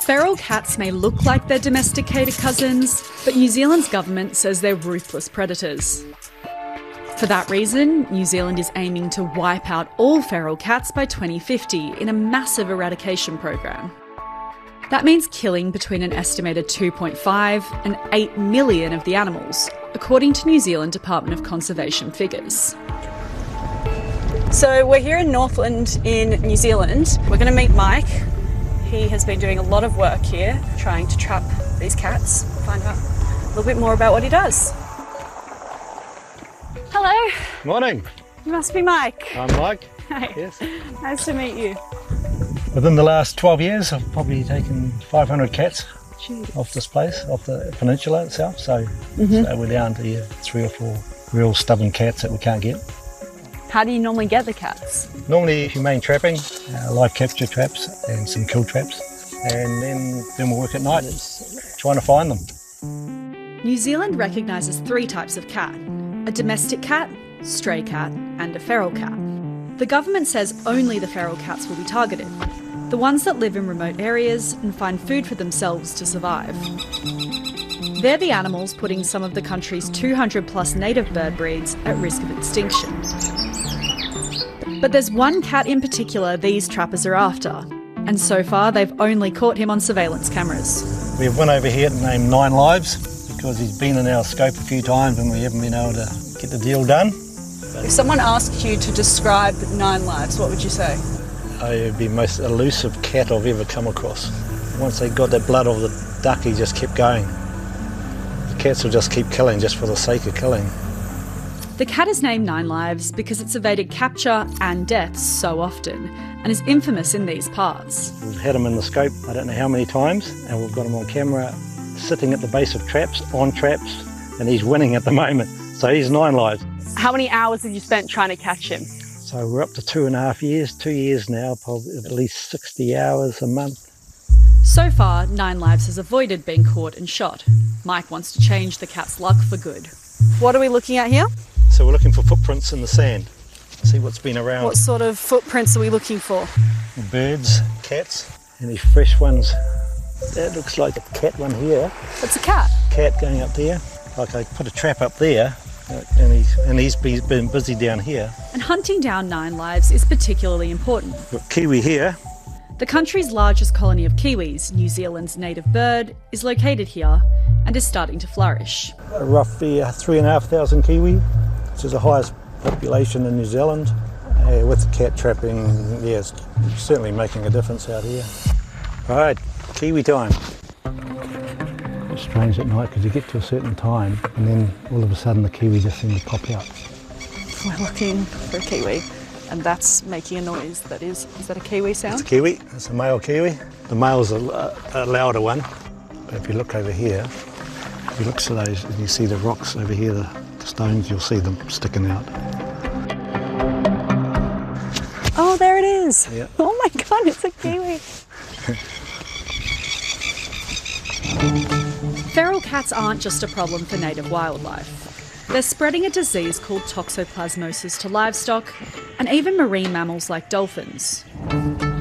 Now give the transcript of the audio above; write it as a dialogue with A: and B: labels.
A: Feral cats may look like their domesticated cousins, but New Zealand's government says they're ruthless predators. For that reason, New Zealand is aiming to wipe out all feral cats by 2050 in a massive eradication program. That means killing between an estimated 2.5 and 8 million of the animals, according to New Zealand Department of Conservation figures. So we're here in Northland in New Zealand. We're going to meet Mike. He has been doing a lot of work here, trying to trap these cats, find out a little bit more about what he does. Hello.
B: Morning.
A: You must be Mike.
B: I'm Mike.
A: Hi.
B: Yes.
A: Nice to meet you.
B: Within the last 12 years, I've probably taken 500 cats
A: Jeez.
B: off this place, off the peninsula itself. So we're down to 3 or 4 real stubborn cats that we can't get.
A: How do you normally get the cats?
B: Normally humane trapping, live capture traps and some kill traps. And then we'll work at night trying to find them.
A: New Zealand recognises 3 types of cat: a domestic cat, stray cat, and a feral cat. The government says only the feral cats will be targeted, the ones that live in remote areas and find food for themselves to survive. They're the animals putting some of the country's 200 plus native bird breeds at risk of extinction. But there's one cat in particular these trappers are after, and so far they've only caught him on surveillance cameras.
B: We have one over here named 9 Lives because he's been in our scope a few times and we haven't been able to get the deal done.
A: If someone asked you to describe 9 Lives, what would you say?
B: It'd be the most elusive cat I've ever come across. Once they got that blood of the duck, he just kept going. The cats will just keep killing just for the sake of killing.
A: The cat is named 9 Lives because it's evaded capture and death so often and is infamous in these parts.
B: We've had him in the scope I don't know how many times, and we've got him on camera sitting at the base of traps, on traps, and he's winning at the moment. So he's 9 Lives.
A: How many hours have you spent trying to catch him?
B: So we're up to 2.5 years, 2 years now, probably at least 60 hours a month.
A: So far, 9 Lives has avoided being caught and shot. Mike wants to change the cat's luck for good. What are we looking at here?
B: So we're looking for footprints in the sand, see what's been around.
A: What sort of footprints are we looking for?
B: Birds, cats, any fresh ones. That looks like a cat one here.
A: It's a cat.
B: Cat going up there. Like I put a trap up there, and he's been busy down here.
A: And hunting down 9 Lives is particularly important.
B: We've got kiwi here.
A: The country's largest colony of kiwis, New Zealand's native bird, is located here and is starting to flourish.
B: Roughly 3,500 kiwi, which is the highest population in New Zealand. With cat trapping, yeah, it's certainly making a difference out here. All right, kiwi time. It's strange at night because you get to a certain time and then all of a sudden the kiwi just seem to pop out.
A: We're looking for a kiwi and that's making a noise. Is that a kiwi sound?
B: It's a kiwi, it's a male kiwi. The male's a louder one. But if you look over here, if you look to those and you see the rocks over here, the stones, you'll see them sticking out.
A: Oh, there it is.
B: Yeah.
A: Oh my God, it's a kiwi. Feral cats aren't just a problem for native wildlife. They're spreading a disease called toxoplasmosis to livestock and even marine mammals like dolphins.